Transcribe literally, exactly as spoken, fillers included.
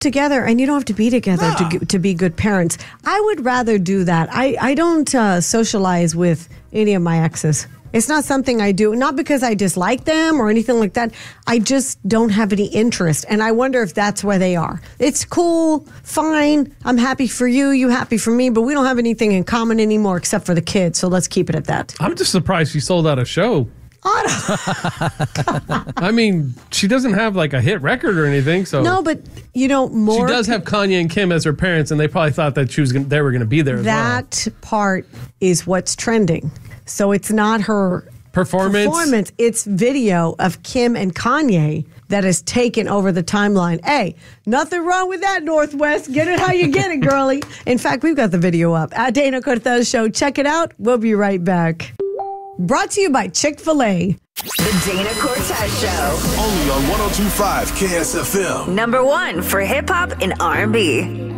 together, and you don't have to be together No. to to be good parents. I would rather do that. I, I don't uh, socialize with any of my exes. It's not something I do, not because I dislike them or anything like that. I just don't have any interest, and I wonder if that's where they are. It's cool, fine. I'm happy for you, you happy for me, but we don't have anything in common anymore except for the kids, so let's keep it at that. I'm just surprised she sold out a show. I mean, she doesn't have like a hit record or anything, so No, but you know, more she does have Kanye and Kim as her parents, and they probably thought that she was gonna, they were going to be there as well. that part is what's trending. So it's not her Performance. performance. It's video of Kim and Kanye that has taken over the timeline. Hey, nothing wrong with that, Northwest. Get it how you get it, girly. In fact, we've got the video up at Dana Cortez Show. Check it out. We'll be right back. Brought to you by Chick-fil-A. The Dana Cortez Show. Only on one oh two point five K S F M. Number one for hip hop and R and B.